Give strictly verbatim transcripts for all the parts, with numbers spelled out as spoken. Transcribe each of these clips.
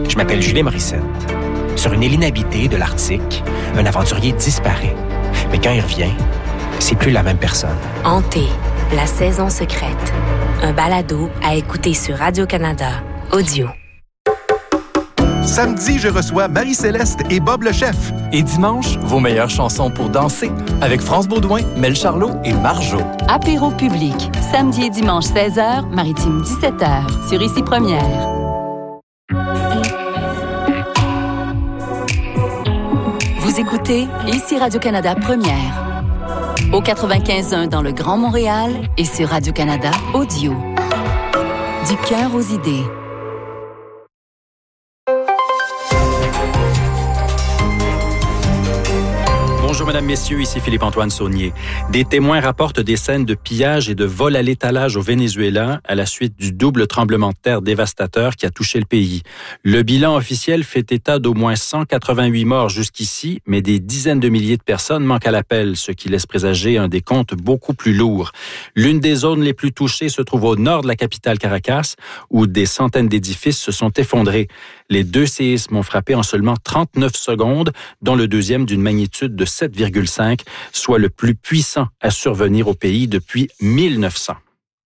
Je m'appelle Julie Morissette. Sur une île inhabitée de l'Arctique, un aventurier disparaît. Mais quand il revient, c'est plus la même personne. Hanté, la saison secrète. Un balado à écouter sur Radio-Canada Audio. Samedi, je reçois Marie-Céleste et Bob le chef. Et dimanche, vos meilleures chansons pour danser avec France Baudouin, Mel Charlot et Marjo. Apéro public, samedi et dimanche seize heures, Maritime dix-sept heures, sur Ici Première. Vous écoutez Ici Radio-Canada Première. Au quatre-vingt-quinze point un dans le Grand Montréal et sur Radio-Canada Audio. Du cœur aux idées. Bonjour, mesdames, messieurs, ici Philippe-Antoine Saunier. Des témoins rapportent des scènes de pillage et de vol à l'étalage au Venezuela à la suite du double tremblement de terre dévastateur qui a touché le pays. Le bilan officiel fait état d'au moins cent quatre-vingt-huit morts jusqu'ici, mais des dizaines de milliers de personnes manquent à l'appel, ce qui laisse présager un décompte beaucoup plus lourd. L'une des zones les plus touchées se trouve au nord de la capitale Caracas, où des centaines d'édifices se sont effondrés. Les deux séismes ont frappé en seulement trente-neuf secondes, dont le deuxième d'une magnitude de sept virgule cinq, soit le plus puissant à survenir au pays depuis mille neuf cents.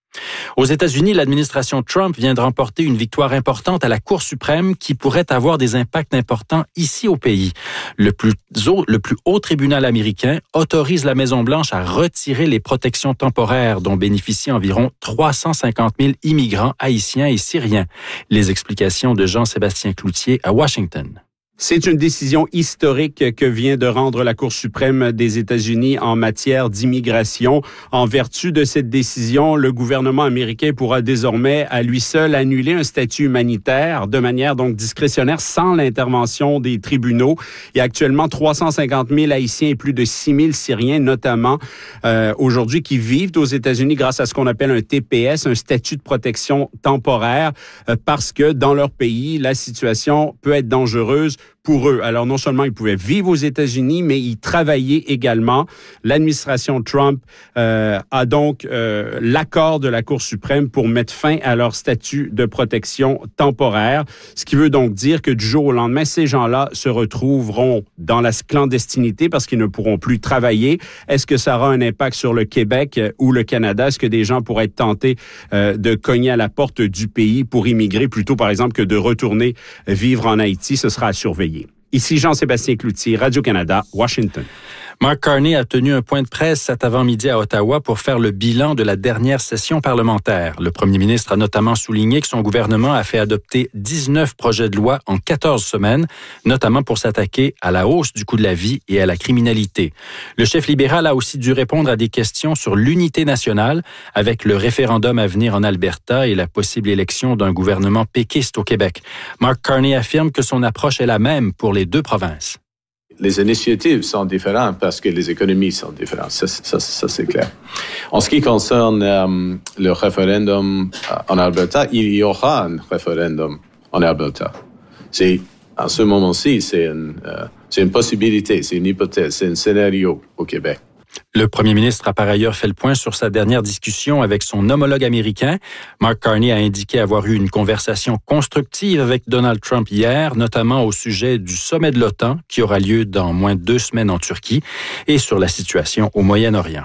Aux États-Unis, l'administration Trump vient de remporter une victoire importante à la Cour suprême qui pourrait avoir des impacts importants ici au pays. Le plus haut, le plus haut tribunal américain autorise la Maison-Blanche à retirer les protections temporaires dont bénéficient environ trois cent cinquante mille immigrants haïtiens et syriens. Les explications de Jean-Sébastien Cloutier à Washington. C'est une décision historique que vient de rendre la Cour suprême des États-Unis en matière d'immigration. En vertu de cette décision, le gouvernement américain pourra désormais à lui seul annuler un statut humanitaire de manière donc discrétionnaire sans l'intervention des tribunaux. Il y a actuellement trois cent cinquante mille Haïtiens et plus de six mille Syriens notamment euh, aujourd'hui qui vivent aux États-Unis grâce à ce qu'on appelle un T P S, un statut de protection temporaire, euh, parce que dans leur pays, la situation peut être dangereuse pour eux. Alors, non seulement ils pouvaient vivre aux États-Unis, mais ils travaillaient également. L'administration Trump euh, a donc euh, l'accord de la Cour suprême pour mettre fin à leur statut de protection temporaire, ce qui veut donc dire que du jour au lendemain, ces gens-là se retrouveront dans la clandestinité parce qu'ils ne pourront plus travailler. Est-ce que ça aura un impact sur le Québec ou le Canada? Est-ce que des gens pourraient être tentés euh, de cogner à la porte du pays pour immigrer plutôt, par exemple, que de retourner vivre en Haïti? Ce sera à surveiller. Ici Jean-Sébastien Cloutier, Radio-Canada, Washington. Mark Carney a tenu un point de presse cet avant-midi à Ottawa pour faire le bilan de la dernière session parlementaire. Le premier ministre a notamment souligné que son gouvernement a fait adopter dix-neuf projets de loi en quatorze semaines, notamment pour s'attaquer à la hausse du coût de la vie et à la criminalité. Le chef libéral a aussi dû répondre à des questions sur l'unité nationale avec le référendum à venir en Alberta et la possible élection d'un gouvernement péquiste au Québec. Mark Carney affirme que son approche est la même pour les deux provinces. Les initiatives sont différentes parce que les économies sont différentes. Ça, ça, ça c'est clair. En ce qui concerne euh, le référendum en Alberta, il y aura un référendum en Alberta. C'est, en ce moment-ci, c'est une, euh, c'est une possibilité, c'est une hypothèse, c'est un scénario au Québec. Le premier ministre a par ailleurs fait le point sur sa dernière discussion avec son homologue américain. Mark Carney a indiqué avoir eu une conversation constructive avec Donald Trump hier, notamment au sujet du sommet de l'OTAN qui aura lieu dans moins de deux semaines en Turquie et sur la situation au Moyen-Orient.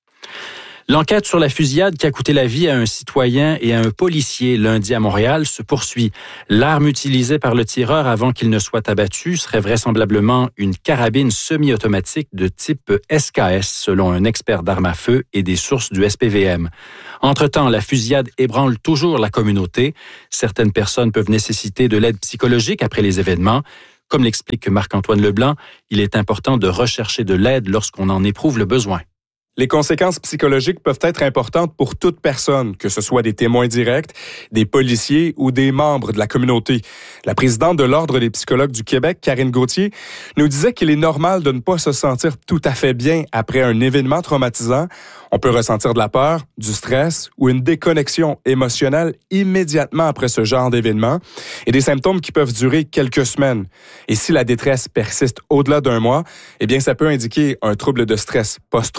L'enquête sur la fusillade qui a coûté la vie à un citoyen et à un policier lundi à Montréal se poursuit. L'arme utilisée par le tireur avant qu'il ne soit abattu serait vraisemblablement une carabine semi-automatique de type S K S, selon un expert d'armes à feu et des sources du S P V M. Entre-temps, la fusillade ébranle toujours la communauté. Certaines personnes peuvent nécessiter de l'aide psychologique après les événements. Comme l'explique Marc-Antoine Leblanc, il est important de rechercher de l'aide lorsqu'on en éprouve le besoin. Les conséquences psychologiques peuvent être importantes pour toute personne, que ce soit des témoins directs, des policiers ou des membres de la communauté. La présidente de l'Ordre des psychologues du Québec, Karine Gauthier, nous disait qu'il est normal de ne pas se sentir tout à fait bien après un événement traumatisant. On peut ressentir de la peur, du stress ou une déconnexion émotionnelle immédiatement après ce genre d'événement et des symptômes qui peuvent durer quelques semaines. Et si la détresse persiste au-delà d'un mois, eh bien, ça peut indiquer un trouble de stress post-traumatique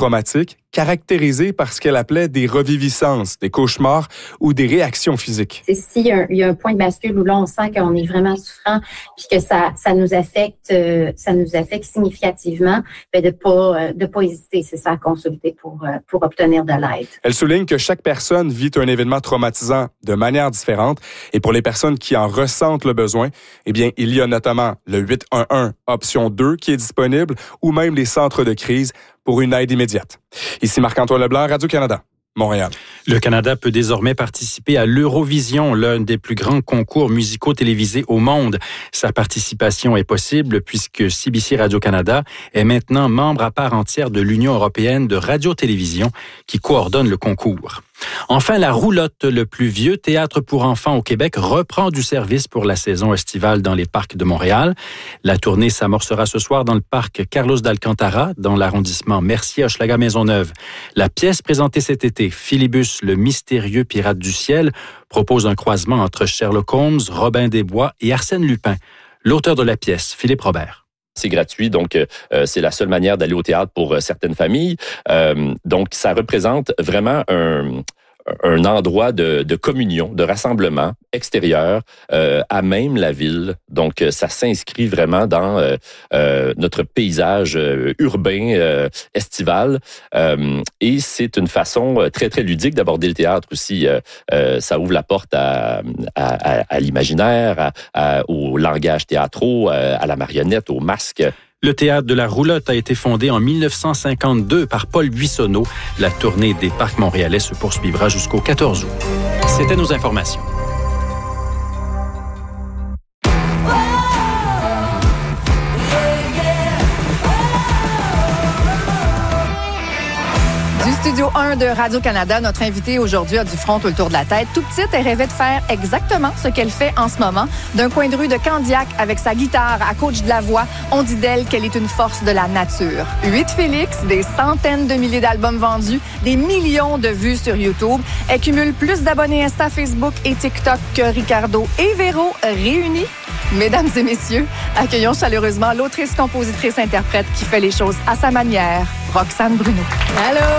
physiques caractérisées par ce qu'elle appelait des reviviscences, des cauchemars ou des réactions physiques. C'est s'il y a un, il y a un point de bascule où là, on sent qu'on est vraiment souffrant puis que ça, ça nous affecte, euh, ça nous affecte significativement, ben de pas, euh, de pas hésiter, c'est ça, à consulter pour, euh, pour obtenir de l'aide. Elle souligne que chaque personne vit un événement traumatisant de manière différente et pour les personnes qui en ressentent le besoin, eh bien, il y a notamment le huit un un option deux qui est disponible ou même les centres de crise pour une aide immédiate. Ici Marc-Antoine Leblanc, Radio-Canada, Montréal. Le Canada peut désormais participer à l'Eurovision, l'un des plus grands concours musicaux télévisés au monde. Sa participation est possible puisque C B C Radio-Canada est maintenant membre à part entière de l'Union européenne de radio-télévision qui coordonne le concours. Enfin, la Roulotte, le plus vieux théâtre pour enfants au Québec, reprend du service pour la saison estivale dans les parcs de Montréal. La tournée s'amorcera ce soir dans le parc Carlos d'Alcantara, dans l'arrondissement Mercier-Hochelaga-Maisonneuve. La pièce présentée cet été, Philibus, le mystérieux pirate du ciel, propose un croisement entre Sherlock Holmes, Robin des Bois et Arsène Lupin. L'auteur de la pièce, Philippe Robert. C'est gratuit, donc euh, c'est la seule manière d'aller au théâtre pour euh, certaines familles. Euh, donc, ça représente vraiment un, un endroit de, de communion, de rassemblement extérieur euh, à même la ville. Donc, ça s'inscrit vraiment dans euh, euh, notre paysage euh, urbain euh, estival. Euh, et c'est une façon très, très ludique d'aborder le théâtre aussi. Euh, euh, ça ouvre la porte à, à, à, à l'imaginaire, à, à, au langage théâtraux, à, à la marionnette, au masque. Le théâtre de la Roulotte a été fondé en mille neuf cent cinquante-deux par Paul Buissonneau. La tournée des parcs montréalais se poursuivra jusqu'au quatorze août. C'était nos informations. Studio un de Radio-Canada, notre invitée aujourd'hui a du front autour de la tête. Tout petite, elle rêvait de faire exactement ce qu'elle fait en ce moment. D'un coin de rue de Candiac, avec sa guitare à coach de la voix, on dit d'elle qu'elle est une force de la nature. Huit Félix, des centaines de milliers d'albums vendus, des millions de vues sur YouTube. Elle cumule plus d'abonnés Insta, Facebook et TikTok que Ricardo et Véro réunis. Mesdames et messieurs, accueillons chaleureusement l'autrice, compositrice, interprète qui fait les choses à sa manière, Roxane Bruno. Allô!